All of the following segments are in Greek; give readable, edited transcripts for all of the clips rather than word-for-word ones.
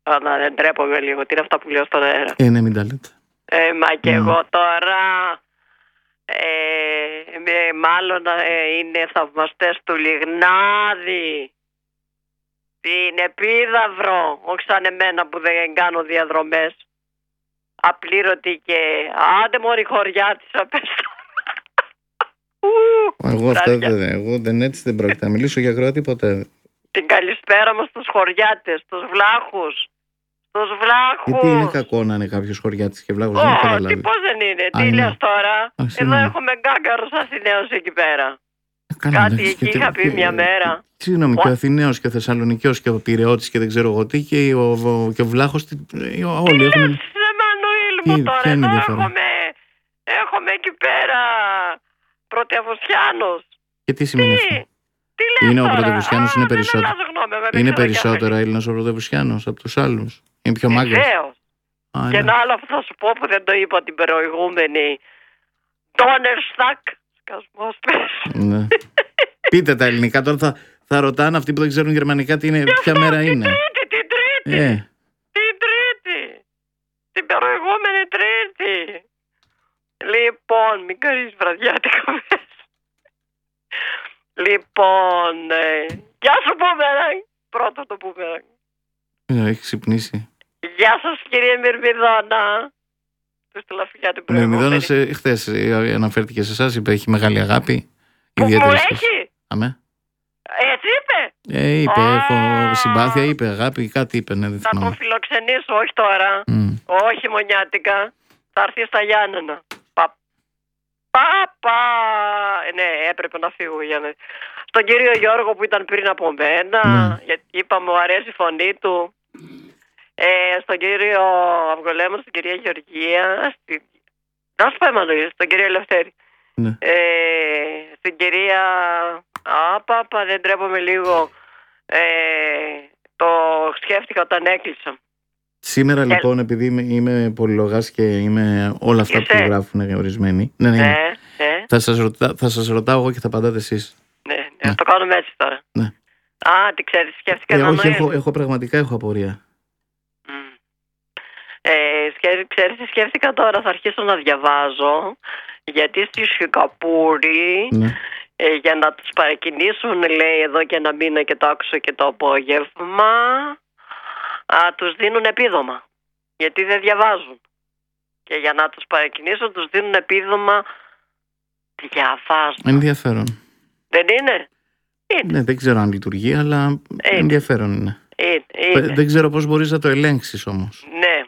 Να δεν τρέπομαι λίγο. Τι είναι αυτά που λέω στον αέρα. Ναι, μην τα λέτε. Μα και εγώ τώρα. Μάλλον είναι θαυμαστές του Λιγνάδη. Την Επίδαυρο. Όχι σαν εμένα που δεν κάνω διαδρομές. Απλήρωτη και άντε μωρή χωριά της απέστω. Εγώ δεν έτσι δεν πρόκειται να μιλήσω για Κροατή ποτέ. Την καλησπέρα μας στους χωριάτες, στους βλάχους. Στους βλάχους. Γιατί είναι κακό να είναι κάποιος χωριάτης και βλάχος? Τι πώς δεν είναι, τι λες τώρα? Εδώ έχουμε γκάγκαρους Αθηναίους εκεί πέρα. Κάτι εκεί είχα πει μια μέρα. Συγγνώμη, και ο Αθηναίος και ο Θεσσαλονικιός και ο Πειραιώτης και δεν ξέρω εγώ τι και ο Βλάχος. Όλοι έχουν. Εμμανουήλ μου τώρα, εδώ έχουμε εκεί πέρα Πρωτευουσιάνους. Και τι σημαίνει αυτό? Είναι ο Πρωτευουσιάνος, είναι περισσότερο Έλληνας ο Πρωτευουσιάνος από τους άλλους? Είναι πιο μάγκας? Βεβαίως. Και ένα άλλο που θα σου πω που δεν το είπα την προηγούμενη. Donnerstag. Σκασμός πες. Ναι. Πείτε τα ελληνικά, τώρα θα ρωτάνε αυτοί που δεν ξέρουν γερμανικά ποια μέρα είναι. Την Τρίτη. Την προηγούμενη Τρίτη. Λοιπόν, μην κάνεις βραδιάτικα πες. Λοιπόν, γεια σου Μπούμερανγκ. Πρώτο το Μπούμερανγκ. Έχει ξυπνήσει. Γεια σας κύριε Μυρμηδόνα. Του στείλα φιλιά την προηγούμενη. Μυρμηδόνας χθες αναφέρθηκε σε εσάς, είπε έχει μεγάλη αγάπη. Που μου έχει. Αμέ. Έτσι είπε. Είπε, έχω συμπάθεια, είπε αγάπη, κάτι είπε. Ναι, θα τον φιλοξενήσω, όχι τώρα. Όχι μονιάτικα. Θα έρθει στα Γιάννενα. Παπα. Ναι, έπρεπε να φύγω για να... Στον κύριο Γιώργο που ήταν πριν από μένα, γιατί είπα μου αρέσει η φωνή του. Στον κύριο Αυγολέμο, στην κυρία Γεωργία, να σου πω Εμμανουήλ, στον κύριο Ελευθέρη. Στην κυρία... Παπα, δεν τρέπομαι λίγο. Το σκέφτηκα όταν έκλεισα. Σήμερα λοιπόν, επειδή είμαι πολυλογάς και είμαι όλα αυτά που γράφουν ορισμένοι. Ναι. Θα σας ρωτάω εγώ και θα απαντάτε εσείς. Ναι, το κάνουμε έτσι τώρα. Ναι. Τι ξέρεις, σκέφτηκα όχι, πραγματικά έχω απορία. Ξέρεις, σκέφτηκα τώρα, θα αρχίσω να διαβάζω, γιατί στη Σικαπούρη, για να τους παρακινήσουν, λέει, εδώ και ένα μήνα και το άκουσα και το απόγευμα, τους δίνουν επίδομα, γιατί δεν διαβάζουν. Και για να τους παρακινήσουν τους δίνουν επίδομα διαβάζουν. Ενδιαφέρον. Δεν είναι? Ναι, δεν ξέρω αν λειτουργεί, αλλά ενδιαφέρον είναι. Δεν ξέρω πώς μπορείς να το ελέγξεις όμως. Ναι.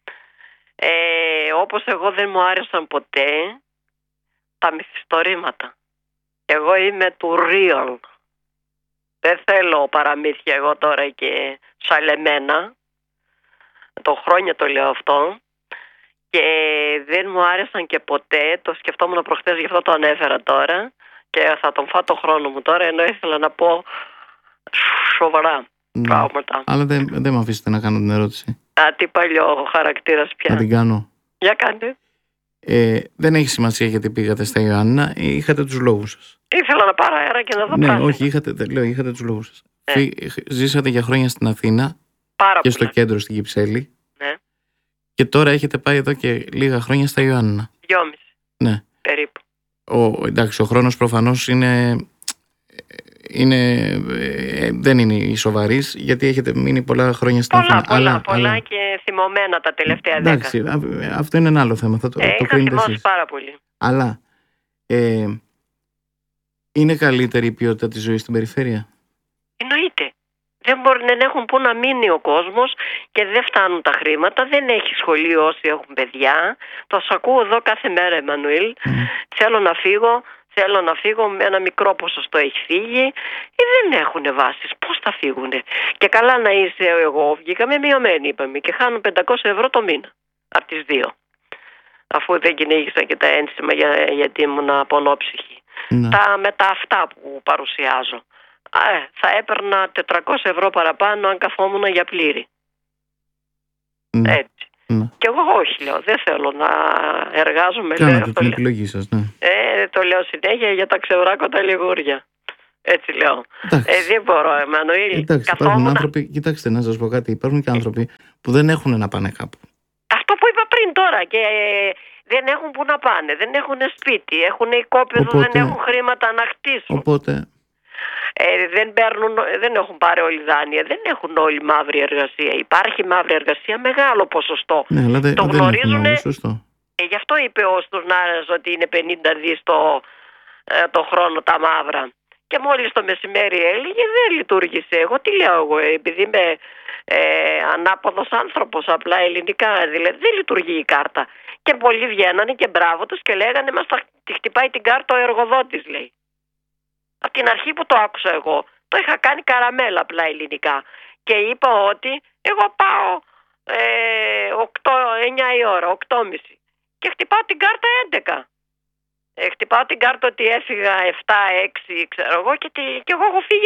Όπως εγώ δεν μου άρεσαν ποτέ τα μυθιστορήματα. Εγώ είμαι του real. Δεν θέλω παραμύθια εγώ τώρα και σαλεμένα. Το χρόνια το λέω αυτό. Και δεν μου άρεσαν και ποτέ. Το σκεφτόμουν προχτές, γι' αυτό το ανέφερα τώρα. Και θα τον φάω το χρόνο μου τώρα, ενώ ήθελα να πω σοβαρά πράγματα. Αλλά δεν με αφήσετε να κάνω την ερώτηση. Τι παλιό χαρακτήρας πια. Να την κάνω. Για κάντε. Δεν έχει σημασία γιατί πήγατε στα Ιωάννινα, είχατε τους λόγους σας. Ήθελα να πάρω αέρα και να δω πράγματα. Ναι, όχι, είχατε τους λόγους σας. Ζήσατε για χρόνια στην Αθήνα και στο κέντρο στην Κυψέλη. Ναι. Και τώρα έχετε πάει εδώ και λίγα χρόνια στα Ιωάννινα. 2,5. Ναι. Περίπου. Εντάξει, ο χρόνος προφανώς δεν είναι η σοβαρής, γιατί έχετε μείνει πολλά χρόνια στην Αθήνα. Πολλά και θυμωμένα τα τελευταία 10. Εντάξει, αυτό είναι ένα άλλο θέμα. Θα το είχα θυμώσει πάρα πολύ. Αλλά είναι καλύτερη η ποιότητα της ζωής στην περιφέρεια? Εννοείται. Δεν έχουν πού να μείνει ο κόσμος και δεν φτάνουν τα χρήματα. Δεν έχει σχολείο όσοι έχουν παιδιά. Το ακούω εδώ κάθε μέρα, Εμμανουήλ. Θέλω να φύγω, με ένα μικρό ποσοστό έχει φύγει ή δεν έχουν βάσεις. Πώς θα φύγουνε? Και καλά να είσαι, εγώ βγήκα με μειωμένη, είπαμε, και χάνω 500 ευρώ το μήνα από τις δύο. Αφού δεν κυνήγησα και τα ένσημα γιατί ήμουν απονόψυχη. Με τα αυτά που παρουσιάζω. Θα έπαιρνα 400 ευρώ παραπάνω αν καθόμουν για πλήρη. Έτσι. Και εγώ όχι, λέω, δεν θέλω να εργάζομαι. Κάνατε την επιλογή σας, ναι. Το λέω συνέχεια για τα ξεβράκωτα λιγούρια. Έτσι λέω. Δεν μπορώ, Εμμανουήλ. Εντάξει, υπάρχουν άνθρωποι, κοιτάξτε να σας πω κάτι, υπάρχουν και άνθρωποι που δεν έχουν να πάνε κάπου. Αυτό που είπα πριν τώρα, και δεν έχουν που να πάνε, δεν έχουν σπίτι, έχουν οικόπεδο, δεν έχουν χρήματα να χτίσουν. Οπότε... δεν έχουν πάρει όλοι δάνεια, δεν έχουν όλοι μαύρη εργασία. Υπάρχει μαύρη εργασία, μεγάλο ποσοστό. Ναι, αλλά το γνωρίζουν. Σωστό. Γι' αυτό είπε ο Στουρνάρας ότι είναι 50 δις το χρόνο τα μαύρα. Και μόλις το μεσημέρι έλεγε, δεν λειτουργήσε. Εγώ τι λέω εγώ, επειδή είμαι ανάποδος άνθρωπος, απλά ελληνικά, δηλαδή δεν λειτουργεί η κάρτα. Και πολλοί βγαίνανε και μπράβο τους και λέγανε, μας τη χτυπάει την κάρτα ο εργοδότης, λέει. Από την αρχή που το άκουσα εγώ, το είχα κάνει καραμέλα απλά ελληνικά. Και είπα ότι εγώ πάω 9 η ώρα, 8.30 και χτυπάω την κάρτα 11. Χτυπάω την κάρτα ότι έφυγα 7-6, ξέρω εγώ, και εγώ έχω φύγει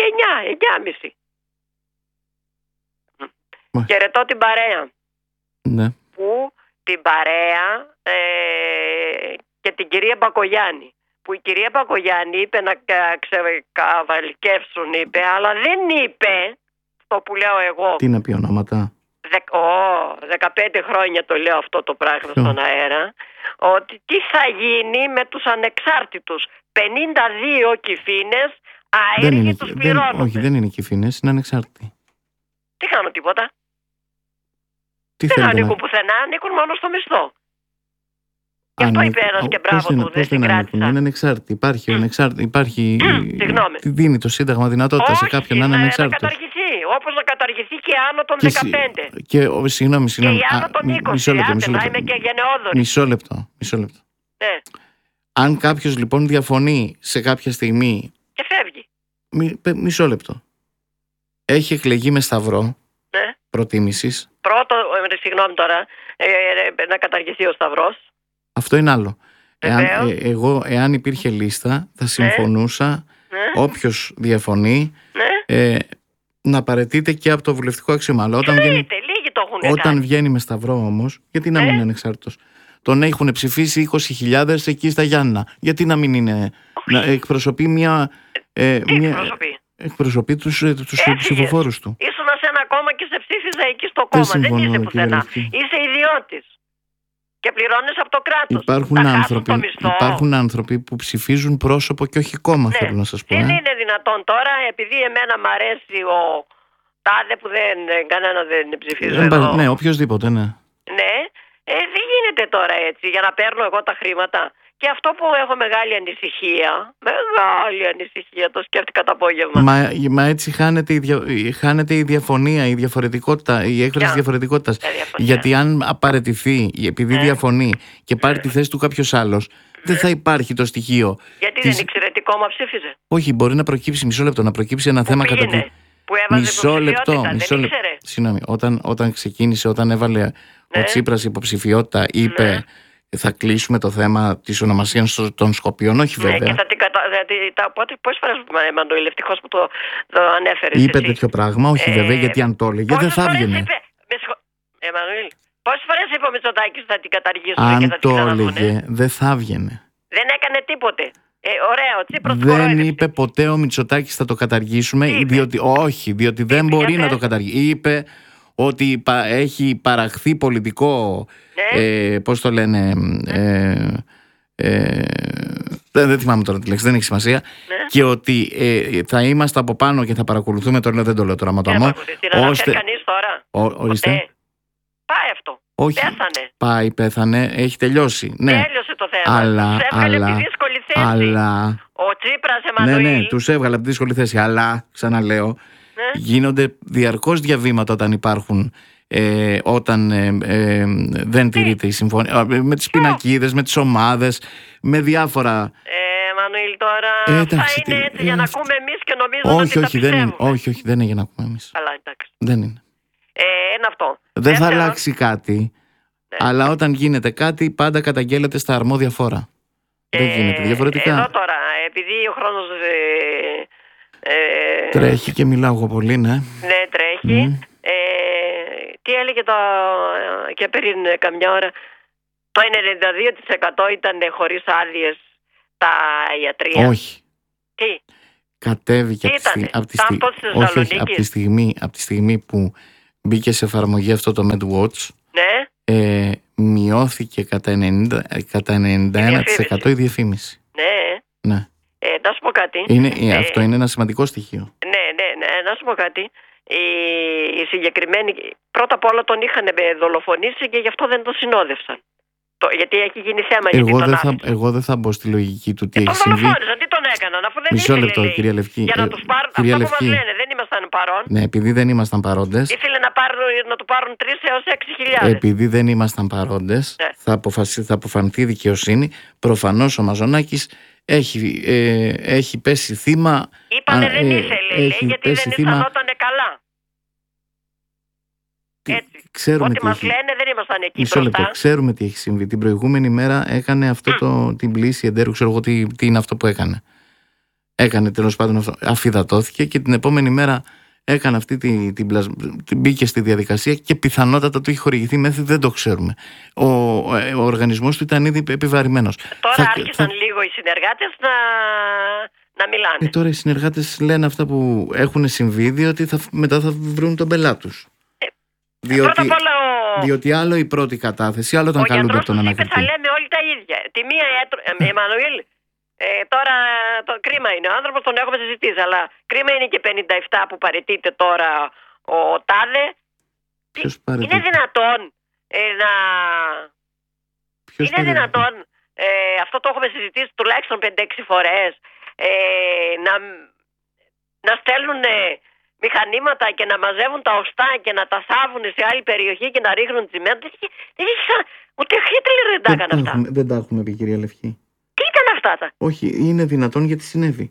9.30. Χαιρετώ την παρέα. Ναι. Που την παρέα και την κυρία Μπακογιάννη. Που η κυρία Μπακογιάννη είπε να ξεκαβαλικεύσουν, είπε, αλλά δεν είπε αυτό που λέω εγώ. Τι να πει ονόματα? 15 χρόνια το λέω αυτό το πράγμα στον αέρα. Ότι τι θα γίνει με τους ανεξάρτητους. 52 κυφήνες αέριοι τους πληρώνουν. Όχι, δεν είναι κυφήνες, είναι ανεξάρτητοι. Τι κάνουν, τίποτα? Δεν ανήκουν πουθενά, ανήκουν μόνο στο μισθό. Και αυτό είπε ένας και μπράβο του, δεν συγκράτησα. Είναι ανεξάρτητοι. Υπάρχει δίνει το Σύνταγμα δυνατότητα σε κάποιον να είναι ανεξάρτητος. Να καταργηθεί, όπως να καταργηθεί και άνω των 15. Συγγνώμη. Και άνω των 20, να είμαι και γενναιόδορη. Μισό λεπτό. Ναι. Αν κάποιος λοιπόν διαφωνεί σε κάποια στιγμή και φεύγει. Μισό λεπτό. Έχει εκλεγεί με σταυρό προτίμησης. Συγγνώμη τώρα, να καταργηθεί ο σταυρός. Αυτό είναι άλλο. Εάν υπήρχε λίστα, θα συμφωνούσα όποιος διαφωνεί να παραιτείται και από το βουλευτικό αξίωμα. Όταν βγαίνει με σταυρό όμως, γιατί να μην είναι ανεξάρτητος? Τον έχουν ψηφίσει 20.000 εκεί στα Γιάννα. Γιατί να μην είναι? Να εκπροσωπεί εκπροσωπεί τους ψηφοφόρους του. Ήσουν σε ένα κόμμα και σε ψήφιζα εκεί στο κόμμα. Δεν είσαι πουθενά. Είσαι ιδιώτης. Και πληρώνεις από το κράτος. Υπάρχουν άνθρωποι που ψηφίζουν πρόσωπο και όχι κόμμα, θέλω να σας πω. Δεν είναι δυνατόν τώρα, επειδή εμένα μ' αρέσει ο τάδε που κανένα δεν ψηφίζει. Ναι, οποιοσδήποτε, ναι. Ναι, δεν γίνεται τώρα έτσι για να παίρνω εγώ τα χρήματα. Και αυτό που έχω μεγάλη ανησυχία, το σκέφτηκα το απόγευμα. Μα έτσι χάνεται η διαφωνία, η διαφορετικότητα, η έκφραση της διαφορετικότητας. Γιατί αν απαρατηθεί επειδή διαφωνεί και πάρει τη θέση του κάποιος άλλος, δεν θα υπάρχει το στοιχείο. Γιατί δεν ήξερε τι κόμμα ψήφιζε? Όχι, μπορεί να προκύψει, μισό λεπτό, να προκύψει ένα θέμα κατά τη... Που έβαζε υποψηφιότητα, δεν ήξερε. Συγγνώμη, όταν ξεκίνησε, όταν έβαλε ο Τσίπρας υποψηφιότητα, είπε... Θα κλείσουμε το θέμα της ονομασίας των Σκοπίων, όχι βέβαια. Πόσες φορές, Εμμανουήλ, ευτυχώς που το ανέφερες? Είπε τέτοιο πράγμα, όχι βέβαια, γιατί αν το έλεγε δεν θα έβγαινε. Εμμανουήλ, πόσες φορές είπε ο Μητσοτάκης θα την καταργήσουμε και θα την ξαναδούνε? Αν το έλεγε δεν θα έβγαινε. Δεν έκανε τίποτε. Ωραία, ο Τσίπρας δεν είπε ποτέ ο Μητσοτάκης θα το καταργήσουμε, διότι δεν μπορεί να το καταργήσει. Είπε ότι έχει παραχθεί πολιτικό, πώς το λένε, δεν θυμάμαι τώρα τη λέξη, δεν έχει σημασία, και ότι θα είμαστε από πάνω και θα παρακολουθούμε, δεν το λέω τώρα ματωμό. Ώστε... κανείς τώρα, ορίστε. Πάει αυτό. Όχι, πέθανε, έχει τελειώσει. Ναι. Τέλειωσε το θέμα. Αλλά ο Τσίπρας, Εμμανουήλ. Ναι, τους έβγαλε από τη δύσκολη θέση. Αλλά, ξαναλέω, γίνονται διαρκώς διαβήματα όταν υπάρχουν, όταν δεν τηρείται η συμφωνία. Με τις πινακίδες, με τις ομάδες, με διάφορα. Εμμανουήλ, τώρα αυτά είναι έτσι για να ακούμε εμείς και νομίζουμε ότι τα πιστεύουμε. Όχι, δεν είναι για να ακούμε εμείς. Καλά, εντάξει. Δεν είναι. Είναι αυτό. Δεν θα αλλάξει κάτι, αλλά όταν γίνεται κάτι πάντα καταγγέλλεται στα αρμόδια φόρα. Δεν γίνεται διαφορετικά. Εδώ τώρα, επειδή ο χρόνος τρέχει και μιλάω εγώ πολύ, ναι. Ναι, τρέχει. Τι έλεγε και πριν καμιά ώρα? Το 92% ήταν χωρίς άδειες τα ιατρεία. Όχι. Τι? κατέβηκε από τη στιγμή που μπήκε σε εφαρμογή αυτό το MedWatch. Ναι. Μειώθηκε κατά 91% η διαφήμιση. Ναι. Να σου πω κάτι. Αυτό είναι ένα σημαντικό στοιχείο. Ναι. Να σου πω κάτι. Οι συγκεκριμένοι, πρώτα απ' όλα τον είχαν δολοφονήσει και γι' αυτό δεν τον συνόδευσαν. Γιατί έχει γίνει θέμα. Εγώ δεν θα μπω στη λογική του τι έχει συμβεί. Τον δολοφόνησαν, τι τον έκαναν, αφού δεν Μισό λεπτό, κυρία Λευκή. Για να τους πάρουν. Αυτό που μας λένε, δεν ήμασταν παρόν. Ναι, επειδή δεν ήμασταν παρόντες. Ήθελε να του πάρουν 3 έως 6.000. Επειδή δεν ήμασταν παρόντες, θα αποφανθεί δικαιοσύνη. Προφανώς ο Μαζονάκης έχει πέσει θύμα. Είπανε δεν ήθελε, γιατί δεν αισθανόταν καλά. Ό,τι μας λένε δεν ήμασταν εκεί μπροστά. Μισό λεπτό, ξέρουμε τι έχει συμβεί. Την προηγούμενη μέρα έκανε την πλήση εντέρου, ξέρω εγώ τι είναι αυτό που έκανε. Έκανε τέλος πάντων αυτό, αφυδατώθηκε και την επόμενη μέρα έκανε αυτή μπήκε στη διαδικασία και πιθανότατα του είχε χορηγηθεί μέθη, δεν το ξέρουμε. Ο οργανισμός του ήταν ήδη επιβαρημένος. Τώρα άρχισαν λίγο οι συνεργάτες να μιλάνε. Τώρα οι συνεργάτες λένε αυτά που έχουν συμβεί, διότι μετά θα βρουν τον πελάτη τους. Διότι άλλο η πρώτη κατάθεση, άλλο όταν καλούνται από τον ανακριτή. Θα λέμε όλοι τα ίδια. Τη μία, Εμμανουήλ, τώρα το κρίμα είναι. Ο άνθρωπος τον έχουμε συζητήσει, αλλά κρίμα είναι και 57 που παραιτείται τώρα ο Τάδε. Είναι δυνατόν είναι δυνατόν αυτό το έχουμε συζητήσει τουλάχιστον 5-6 φορές να στέλνουν μηχανήματα και να μαζεύουν τα οστά και να τα θάβουν σε άλλη περιοχή και να ρίχνουν τσιμέντο. Δεν είχε ούτε Χίτλερ δεν τα έκανε αυτά. Δεν τα έχουμε πει, κυρία Λευκή. Τι ήταν αυτά τα? Όχι, είναι δυνατόν γιατί συνέβη.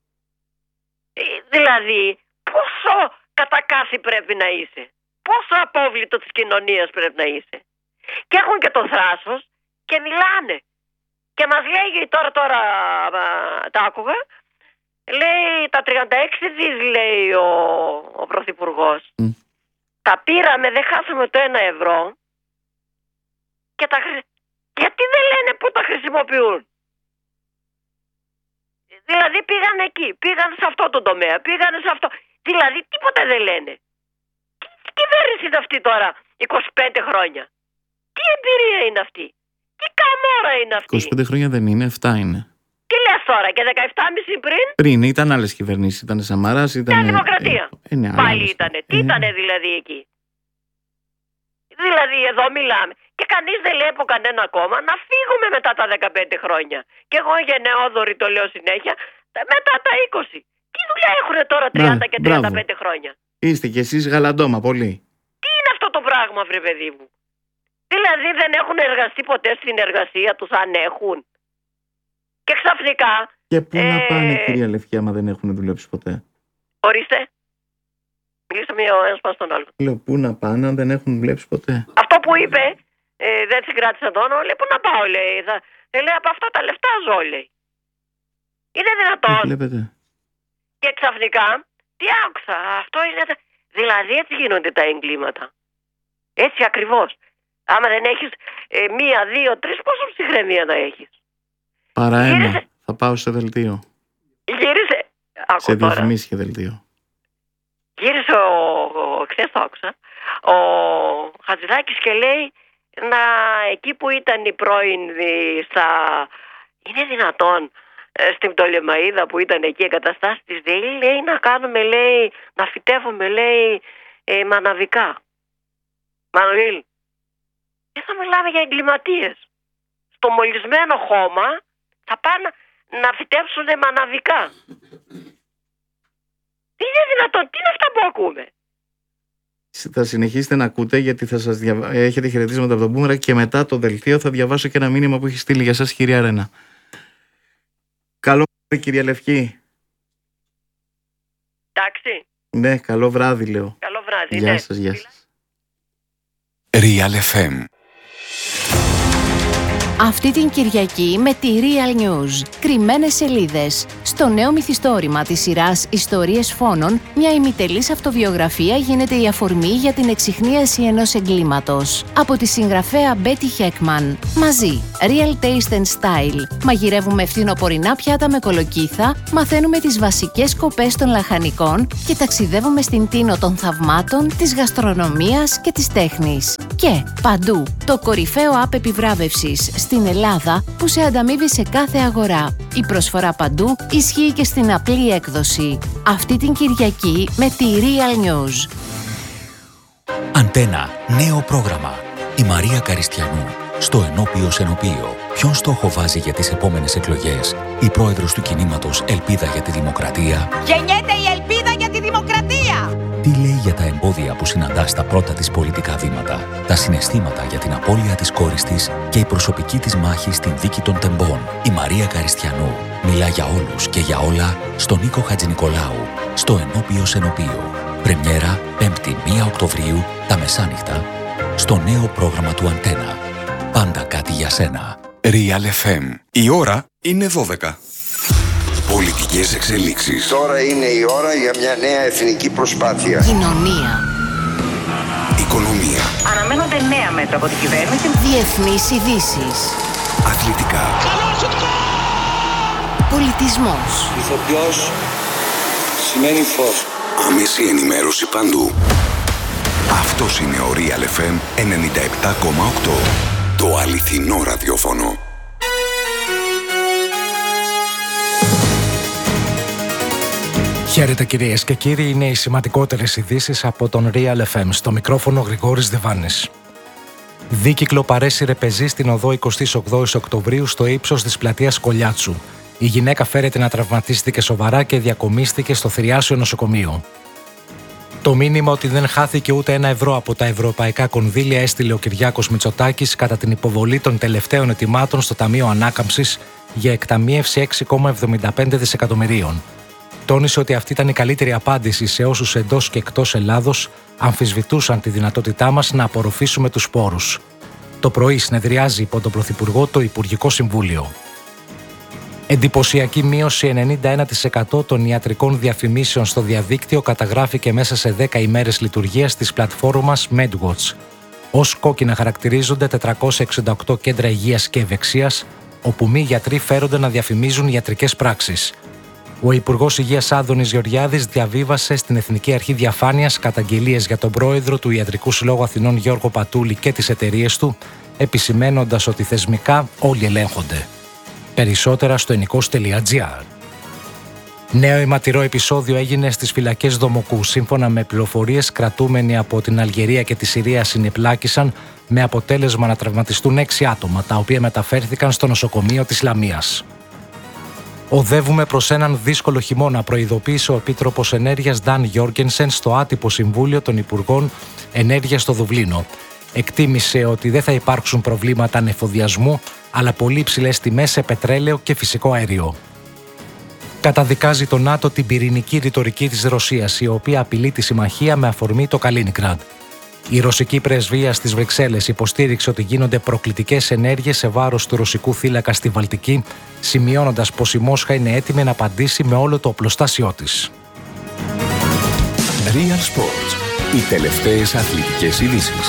Δηλαδή, πόσο κατακάθι πρέπει να είσαι, πόσο απόβλητο της κοινωνίας πρέπει να είσαι. Και έχουν και το θράσος και μιλάνε. Και μας λέει τώρα τα άκουγα. Λέει τα 36 δις, λέει ο Πρωθυπουργός. Τα πήραμε, δεν χάσαμε το 1 ευρώ. Και γιατί δεν λένε πού τα χρησιμοποιούν? Δηλαδή πήγαν εκεί, πήγαν σε αυτό το τομέα, πήγαν σε αυτό. Δηλαδή τίποτα δεν λένε. Τι κυβέρνηση είναι αυτή τώρα 25 χρόνια? Τι εμπειρία είναι αυτή? Τι καμόρα είναι αυτή? 25 χρόνια δεν είναι, 7 είναι. Τι λες τώρα, και 17,5 πριν? Πριν ήταν άλλες κυβερνήσεις, ήταν Σαμαράς, ήταν... Μια Δημοκρατία. Πάλι ήτανε. Τι ήτανε δηλαδή εκεί? Δηλαδή εδώ μιλάμε. Και κανείς δεν λέει από κανένα κόμμα να φύγουμε μετά τα 15 χρόνια. Και εγώ γενναιόδορη το λέω συνέχεια, μετά τα 20. Τι δουλειά έχουν τώρα 30 και 35 χρόνια? Είστε κι εσείς γαλαντόμα πολύ. Τι είναι αυτό το πράγμα, βρε παιδί μου? Δηλαδή δεν έχουν εργαστεί ποτέ στην εργασία τους, αν έχουν? Και ξαφνικά... Και πού να πάνε, κυρία Λευκή, άμα δεν έχουν δουλέψει ποτέ? Ορίστε. Μιλήσαμε ο ένας πάνω στον άλλο. Λέω, πού να πάνε αν δεν έχουν δουλέψει ποτέ? Αυτό που είπε, δεν συγκράτησα τον όνομα, λέει, πού να πάω, λέει. Λέει, από αυτά τα λεφτά ζω, λέει. Είναι δυνατόν? Βλέπετε. Και ξαφνικά, τι άκουσα, αυτό είναι... Δηλαδή έτσι γίνονται τα εγκλήματα. Έτσι ακριβώς. Άμα δεν έχεις 1, 2, 3, πόσο ψυχραιμία να έχεις? Παρά ένα. Θα πάω σε δελτίο. Γύρισε. Σε διαφημίσεις και δελτίο. Γύρισε χθες το άκουσα, ο Χατζηδάκης και λέει εκεί που ήταν η πρώην είναι δυνατόν στην Πτολεμαΐδα που ήταν εκεί εγκαταστάσεις της ΔΕΗ, λέει να κάνουμε, λέει, να φυτεύουμε, λέει, μαναβικά. Μανουήλ, δεν θα μιλάμε για εγκληματίες. Στο μολυσμένο χώμα θα πάνε να φυτέψουν μαναβικά. Τι είναι δυνατόν, τι είναι αυτά που ακούμε? Θα συνεχίσετε να ακούτε, γιατί θα σας έχετε χαιρετίσματα από τον Μπούμερα και μετά το δελτίο θα διαβάσω και ένα μήνυμα που έχει στείλει για σας κυρία Ρένα. Καλό βράδυ, κυρία Λευκή. Εντάξει. Ναι, καλό βράδυ λέω. Καλό βράδυ. Γεια σας, γεια σας. Real FM. Αυτή την Κυριακή με τη Real News. Κρυμμένες σελίδες στο Στο νέο μυθιστόρημα της σειράς «Ιστορίες φόνων», μια ημιτελής αυτοβιογραφία γίνεται η αφορμή για την εξιχνίαση ενός εγκλήματος. Από τη συγγραφέα Μπέτι Χέκμαν. Μαζί, Real Taste and Style. Μαγειρεύουμε φθινοπορεινά πιάτα με κολοκύθα, μαθαίνουμε τις βασικές σκοπές των λαχανικών και ταξιδεύουμε στην τίνο των θαυμάτων, της γαστρονομίας και της τέχνης. Και παντού, το κορυφαίο app επιβράβευσης στην Ελλάδα που σε ανταμείβει σε κάθε αγορά. Η προσφορά παντού ισχύει και στην απλή έκδοση. Αυτή την Κυριακή με τη Real News. Αντένα, νέο πρόγραμμα. Η Μαρία Καριστιανού, στο Ενώπιος Ενωπείο. Ποιον στόχο βάζει για τις επόμενες εκλογές η πρόεδρος του κινήματος Ελπίδα για τη Δημοκρατία? Γεννιέται η ελπίδα για τη δημοκρατία! Τι λέει για τα εμπόδια που συναντά στα πρώτα της πολιτικά βήματα, τα συναισθήματα για την απώλεια της κόρης της και η προσωπική της μάχη στην δίκη των τεμπών? Η Μαρία Καριστιανού μιλά για όλους και για όλα στον Νίκο Χατζηνικολάου, στο Ενώπιος Ενωπείο. Πρεμιέρα 5η 1 Οκτωβρίου τα μεσάνυχτα στο νέο πρόγραμμα του Αντένα. Πάντα κάτι για σένα. Real FM. Η ώρα είναι 12. Πολιτικές εξελίξεις. Τώρα είναι η ώρα για μια νέα εθνική προσπάθεια. Κοινωνία. Οικονομία. Αναμένονται νέα μέτρα από την κυβέρνηση. Διεθνείς ειδήσεις. Αθλητικά. Πολιτισμός. Ηθοποιός σημαίνει φως. Άμεση ενημέρωση παντού. Αυτός είναι ο Real FM 97,8. Το αληθινό ραδιόφωνο. Χαίρετε κυρίες και κύριοι, είναι οι σημαντικότερες ειδήσεις από τον Real FM. Στο μικρόφωνο Γρηγόρης Δεβάνης. Δίκυκλο παρέσυρε πεζή στην οδό 28 Οκτωβρίου στο ύψος της πλατείας Κολιάτσου. Η γυναίκα φέρεται να τραυματίστηκε σοβαρά και διακομίστηκε στο Θηριάσιο νοσοκομείο. Το μήνυμα ότι δεν χάθηκε ούτε ένα ευρώ από τα ευρωπαϊκά κονδύλια έστειλε ο Κυριάκος Μητσοτάκης κατά την υποβολή των τελευταίων ετοιμάτων στο Ταμείο Ανάκαμψης για εκταμείευση 6,75 δισεκατομμυρίων. Τόνισε ότι αυτή ήταν η καλύτερη απάντηση σε όσους εντός και εκτός Ελλάδος αμφισβητούσαν τη δυνατότητά μας να απορροφήσουμε τους πόρους. Το πρωί συνεδριάζει υπό τον Πρωθυπουργό το Υπουργικό Συμβούλιο. Εντυπωσιακή μείωση 91% των ιατρικών διαφημίσεων στο διαδίκτυο καταγράφηκε μέσα σε 10 ημέρες λειτουργίας της πλατφόρμας MedWatch. Ως κόκκινα χαρακτηρίζονται 468 κέντρα υγείας και ευεξίας, όπου μη γιατροί φέρονται να διαφημίζουν ιατρικές πράξεις. Ο Υπουργός Υγείας Άδωνης Γεωργιάδης διαβίβασε στην Εθνική Αρχή Διαφάνειας καταγγελίες για τον πρόεδρο του Ιατρικού Συλλόγου Αθηνών Γιώργο Πατούλη και τις εταιρείες του, επισημένοντας ότι θεσμικά όλοι ελέγχονται. Περισσότερα στο ενικός.gr. Νέο αιματηρό επεισόδιο έγινε στις φυλακές Δομοκού. Σύμφωνα με πληροφορίες, κρατούμενοι από την Αλγερία και τη Συρία συνεπλάκησαν με αποτέλεσμα να τραυματιστούν 6 άτομα, τα οποία μεταφέρθηκαν στο νοσοκομείο της Λαμίας. Οδεύουμε προς έναν δύσκολο χειμώνα, προειδοποίησε ο Επίτροπος Ενέργειας Νταν Γιόργενσεν στο άτυπο Συμβούλιο των Υπουργών Ενέργειας στο Δουβλίνο. Εκτίμησε ότι δεν θα υπάρξουν προβλήματα ανεφοδιασμού, αλλά πολύ υψηλές τιμές σε πετρέλαιο και φυσικό αέριο. Καταδικάζει το ΝΑΤΟ την πυρηνική ρητορική της Ρωσίας, η οποία απειλεί τη συμμαχία με αφορμή το Καλίνιγκραντ. Η ρωσική πρεσβεία στις Βρυξέλλες υποστήριξε ότι γίνονται προκλητικές ενέργειες σε βάρος του ρωσικού θύλακα στη Βαλτική, σημειώνοντας πως η Μόσχα είναι έτοιμη να απαντήσει με όλο το οπλοστάσιό της. Real Sports. Οι τελευταίες αθλητικές ειδήσεις.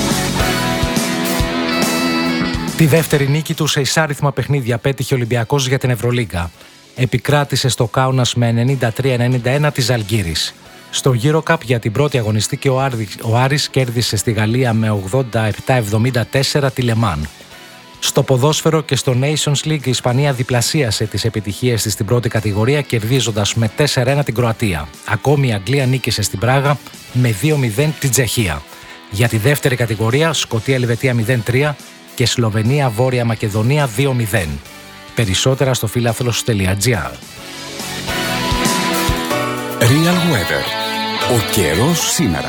Τη δεύτερη νίκη του σε εισάριθμα παιχνίδια πέτυχε ο Ολυμπιακός για την Ευρωλίγκα. Επικράτησε στο Κάουνας με 93-91 της Ζαλγκίρις. Στο EuroCup για την πρώτη αγωνιστική ο Άρης κέρδισε στη Γαλλία με 87-74 τη Λεμάν. Στο ποδόσφαιρο και στο Nations League η Ισπανία διπλασίασε τις επιτυχίες της στην πρώτη κατηγορία, κερδίζοντας με 4-1 την Κροατία. Ακόμη η Αγγλία νίκησε στην Πράγα με 2-0 την Τσεχία. Για τη δεύτερη κατηγορία Σκωτία-Ελβετία 0-3 και Σλοβενία-Βόρεια Μακεδονία 2-0. Περισσότερα στο φιλάθλος.gr. Real Weather. Ο καιρός σήμερα.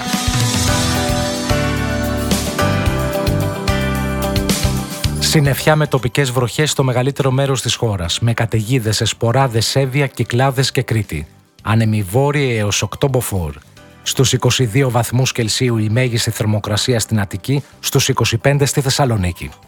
Συννεφιά με τοπικές βροχές στο μεγαλύτερο μέρος της χώρας, με καταιγίδες σε Σποράδες, Σέβια, Κυκλάδες και Κρήτη. Άνεμοι βόρειοι έως 8 μποφόρ. Στους 22 βαθμούς Κελσίου η μέγιστη θερμοκρασία στην Αττική, στους 25 στη Θεσσαλονίκη.